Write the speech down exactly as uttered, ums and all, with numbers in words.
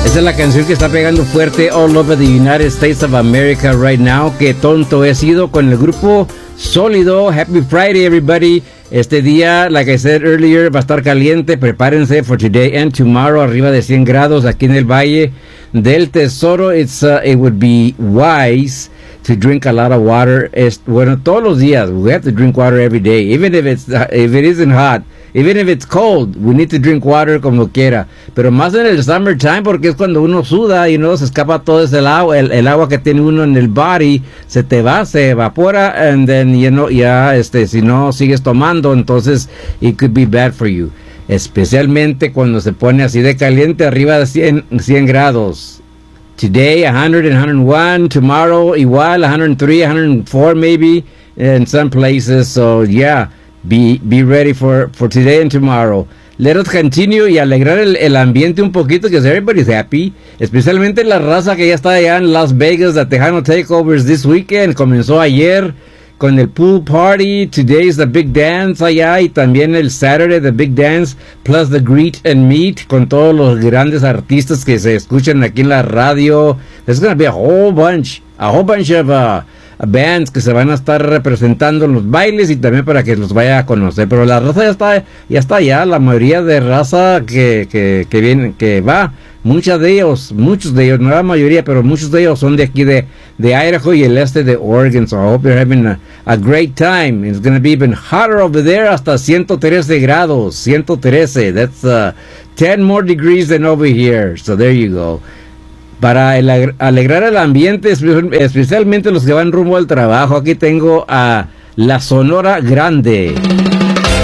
Esa es la canción que está pegando fuerte all over the United States of America right now. Qué tonto he sido con el grupo sólido. Happy Friday, everybody. Este día, like I said earlier, va a estar caliente. Prepárense for today and tomorrow. Arriba de cien grados aquí en el Valle del Tesoro. It's, uh, it would be wise to drink a lot of water. Es, bueno, todos los días. We have to drink water every day. Even if it's, if it isn't hot. Even if it's cold, we need to drink water como quiera. Pero más en el summertime, porque es cuando uno suda y no se escapa todo ese agua, el, el agua que tiene uno en el body, se te va, se evapora, and then, you know, ya, este, si no sigues tomando, entonces, it could be bad for you. Especialmente cuando se pone así de caliente, arriba de cien, cien grados. Today, one hundred and one hundred one. Tomorrow, igual, one hundred three, one hundred four maybe, in some places. So, yeah. Be, be ready for, for today and tomorrow. Let us continue y alegrar el, el ambiente un poquito, because everybody's happy. Especialmente la raza que ya está allá en Las Vegas. The Tejano Takeovers this weekend. Comenzó ayer con el pool party. Today is the big dance allá. Y también el Saturday, the big dance. Plus the greet and meet con todos los grandes artistas que se escuchan aquí en la radio. There's going to be a whole bunch. A whole bunch of... Uh, bands que se van a estar representando en los bailes y también para que los vaya a conocer. Pero la raza ya está ya está ya la mayoría de raza que, que, que viene, que va, muchas de ellos, muchos de ellos, no la mayoría, pero muchos de ellos son de aquí de, de Idaho y el este de Oregon. So I hope you're having a, a great time. It's going to be even hotter over there, hasta ciento trece grados, ciento trece. That's uh, ten more degrees than over here. So there you go. Para el, alegrar el ambiente, especialmente los que van rumbo al trabajo, aquí tengo a la Sonora Grande.